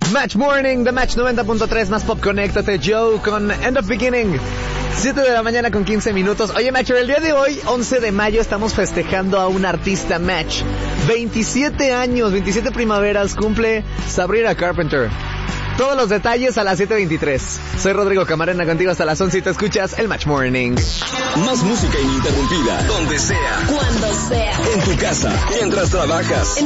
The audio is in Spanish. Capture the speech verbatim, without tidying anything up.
Match Morning, The Match noventa punto tres, más pop, conéctate, Joe, con End of Beginning. siete de la mañana con quince minutos. Oye, Matcher, el día de hoy, once de mayo, estamos festejando a un artista, Match. veintisiete años, veintisiete primaveras, cumple Sabrina Carpenter. Todos los detalles a las siete veintitrés. Soy Rodrigo Camarena, contigo hasta las once y te escuchas el Match Morning. Más música ininterrumpida, donde sea, cuando sea, en tu casa, mientras trabajas, en